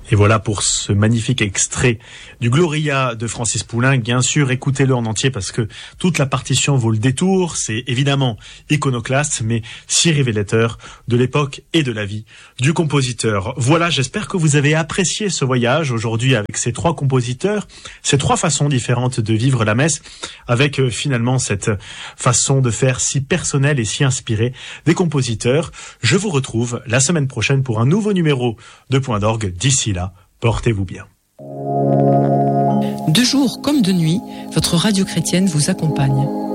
Et voilà pour ce magnifique extrait du Gloria de Francis Poulenc. Bien sûr, écoutez-le en entier parce que toute la partition vaut le détour. C'est évidemment iconoclaste, mais si révélateur de l'époque et de la vie du compositeur. Voilà, j'espère que vous avez apprécié ce voyage aujourd'hui avec ces trois compositeurs, ces trois façons différentes de vivre la messe, avec finalement cette façon de faire si personnelle et si inspirée des compositeurs. Je vous retrouve la semaine prochaine pour un nouveau numéro de Point d'Orgue. D'ici là, portez-vous bien. De jour comme de nuit, votre radio chrétienne vous accompagne.